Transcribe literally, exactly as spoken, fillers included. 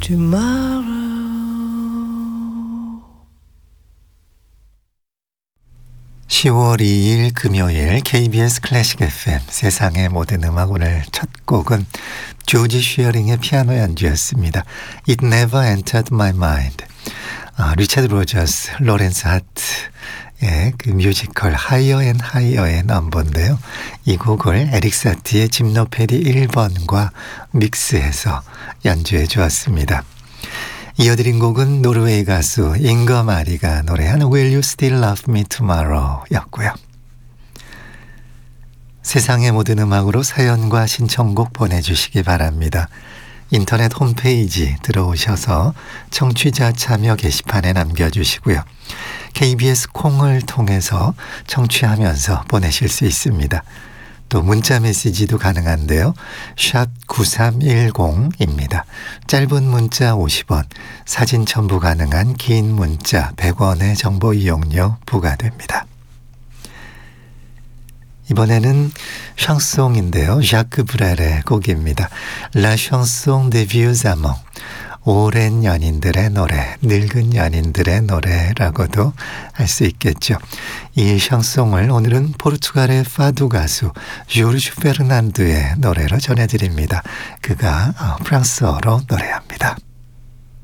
tomorrow. 시월 이일 금요일 케이비에스 클래식 에프엠 세상의 모든 음악. 오늘 첫 곡은 조지 슈어링의 피아노 연주였습니다. It Never Entered My Mind. 아, 리차드 로저스, 로렌스 하트의 그 뮤지컬 Higher and Higher의 넘버인데요. 이 곡을 에릭 사티의 짐노페디 일 번과 믹스해서 연주해 주었습니다. 이어드린 곡은 노르웨이 가수 잉거 마리가 노래한 Will You Still Love Me Tomorrow 였고요. 세상의 모든 음악으로 사연과 신청곡 보내주시기 바랍니다. 인터넷 홈페이지 들어오셔서 청취자 참여 게시판에 남겨주시고요. 케이비에스 콩을 통해서 청취하면서 보내실 수 있습니다. 또 문자 메시지도 가능한데요. 샵 구삼일공입니다. 짧은 문자 오십 원, 사진 첨부 가능한 긴 문자 백 원의 정보 이용료 부과됩니다. 이번에는 샹송인데요. ዣ크 브렐의 곡입니다. La chanson des vieux amants. 오랜 연인들의 노래, 늙은 연인들의 노래라고도 할 수 있겠죠. 이 샹송을 오늘은 포르투갈의 파두 가수 조르주 페르난두의 노래로 전해드립니다. 그가 프랑스어로 노래합니다.